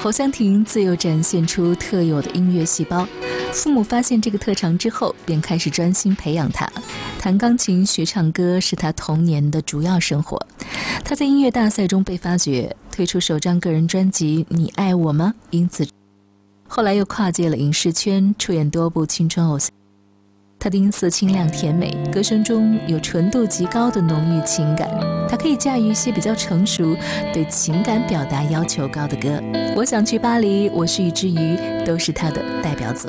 侯湘婷自幼展现出特有的音乐细胞，父母发现这个特长之后，便开始专心培养他。弹钢琴、学唱歌是他童年的主要生活。他在音乐大赛中被发掘，推出首张个人专辑《你爱我吗》，因此后来又跨界了影视圈，出演多部青春偶像。他的音色清亮甜美，歌声中有纯度极高的浓郁情感。他可以驾驭一些比较成熟、对情感表达要求高的歌。我想去巴黎，我是一只鱼，都是他的代表作。